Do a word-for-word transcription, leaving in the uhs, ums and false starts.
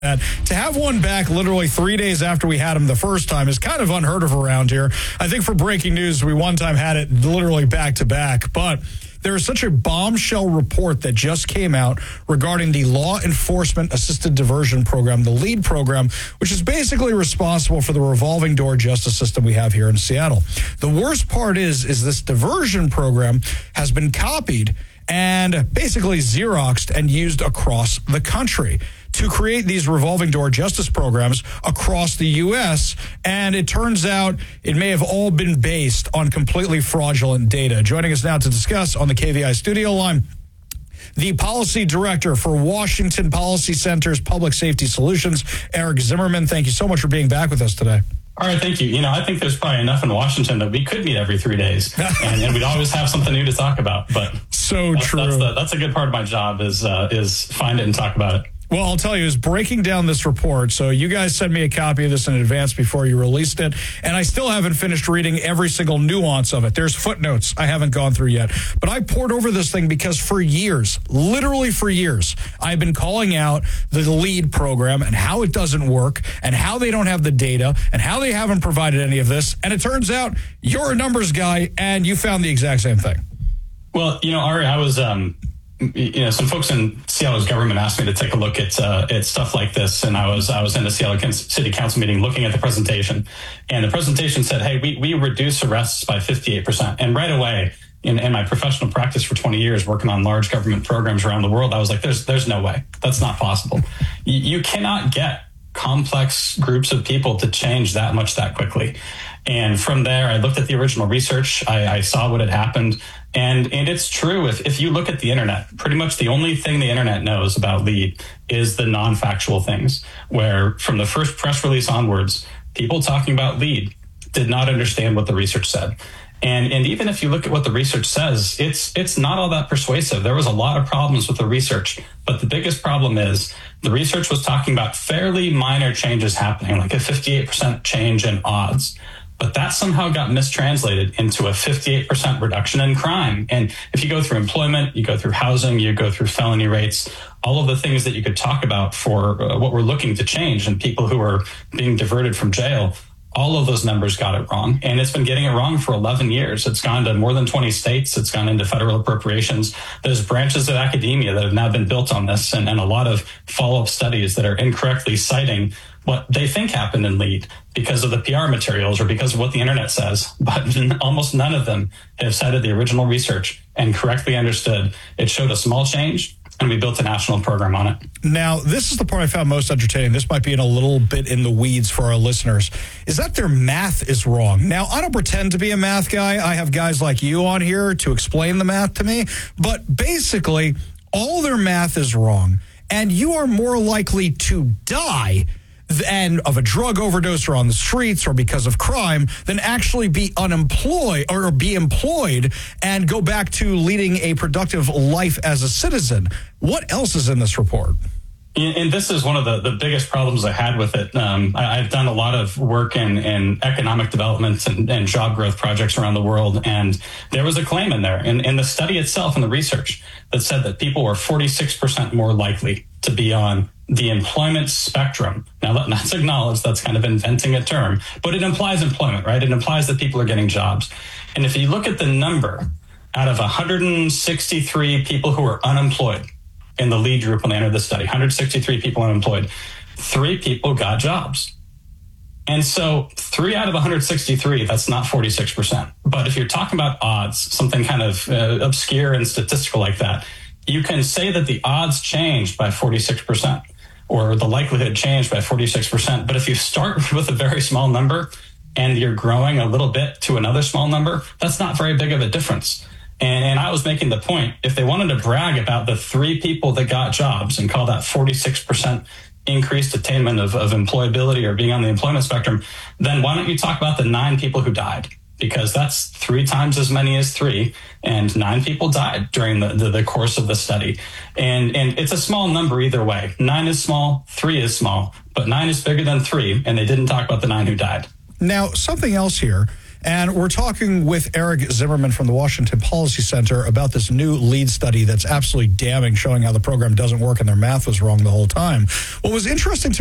That to have one back literally three days after we had him the first time is kind of unheard of around here. I think for breaking news, we one time had it literally back to back, but there is such a bombshell report that just came out regarding the Law Enforcement Assisted Diversion Program, the LEAD program, which is basically responsible for the revolving door justice system we have here in Seattle. The worst part is, is this diversion program has been copied and basically Xeroxed and used across the country to create these revolving door justice programs across the U S. And it turns out it may have all been based on completely fraudulent data. Joining us now to discuss on the K V I studio line, the policy director for Washington Policy Center's Public Safety Solutions, Eric Zimmerman. Thank you so much for being back with us today. All right, thank you. You know, I think there's probably enough in Washington that we could meet every three days, and, and we'd always have something new to talk about. But so that's, true. That's, the, that's a good part of my job is uh, is find it and talk about it. Well, I'll tell you, is breaking down this report. So you guys sent me a copy of this in advance before you released it, and I still haven't finished reading every single nuance of it. There's footnotes I haven't gone through yet. But I poured over this thing because for years, literally for years, I've been calling out the LEAD program and how it doesn't work and how they don't have the data and how they haven't provided any of this. And it turns out you're a numbers guy, and you found the exact same thing. Well, you know, Ari, I was... Um You know, some folks in Seattle's government asked me to take a look at uh, at stuff like this, and I was I was in the Seattle City Council meeting looking at the presentation, and the presentation said, "Hey, we we reduce arrests by fifty-eight percent," and right away, in, in my professional practice for twenty years, working on large government programs around the world, I was like, "There's there's no way. That's not possible. you, you cannot get complex groups of people to change that much that quickly." And from there, I looked at the original research. I, I saw what had happened. And and it's true. If, if you look at the internet, pretty much the only thing the internet knows about LEAD is the non-factual things, where from the first press release onwards, people talking about LEAD did not understand what the research said. And and even if you look at what the research says, it's it's not all that persuasive. There was a lot of problems with the research, but the biggest problem is the research was talking about fairly minor changes happening, like a fifty-eight percent change in odds. But that somehow got mistranslated into a fifty-eight percent reduction in crime. And if you go through employment, you go through housing, you go through felony rates, all of the things that you could talk about for uh, what we're looking to change and people who are being diverted from jail, all of those numbers got it wrong. And it's been getting it wrong for eleven years. It's gone to more than twenty states. It's gone into federal appropriations. There's branches of academia that have now been built on this, and, and a lot of follow-up studies that are incorrectly citing what they think happened in LEAD because of the P R materials or because of what the internet says. But almost none of them have cited the original research and correctly understood. It showed a small change, and we built a national program on it. Now, this is the part I found most entertaining. This might be in a little bit in the weeds for our listeners, is that their math is wrong. Now, I don't pretend to be a math guy. I have guys like you on here to explain the math to me. But basically, all their math is wrong, and you are more likely to die and of a drug overdose or on the streets or because of crime than actually be unemployed or be employed and go back to leading a productive life as a citizen. What else is in this report? And this is one of the, the biggest problems I had with it. Um, I, I've done a lot of work in, in economic development and, and job growth projects around the world. And there was a claim in there in, in the study itself and the research that said that people were forty-six percent more likely to be on the employment spectrum. Now, let's acknowledge that's kind of inventing a term, but it implies employment, right? It implies that people are getting jobs. And if you look at the number out of one hundred sixty-three people who are unemployed, in the LEAD group when they entered the study, one hundred sixty-three people unemployed, three people got jobs. And so three out of one hundred sixty-three, that's not forty-six percent. But if you're talking about odds, something kind of uh, obscure and statistical like that, you can say that the odds changed by forty-six percent or the likelihood changed by forty-six percent. But if you start with a very small number and you're growing a little bit to another small number, that's not very big of a difference. And, and I was making the point, if they wanted to brag about the three people that got jobs and call that forty-six percent increased attainment of, of employability or being on the employment spectrum, then why don't you talk about the nine people who died? Because that's three times as many as three, and nine people died during the, the, the course of the study. And, and it's a small number either way. Nine is small, three is small, but nine is bigger than three, and they didn't talk about the nine who died. Now, something else here. And we're talking with Eric Zimmerman from the Washington Policy Center about this new LEAD study that's absolutely damning, showing how the program doesn't work and their math was wrong the whole time. What was interesting to me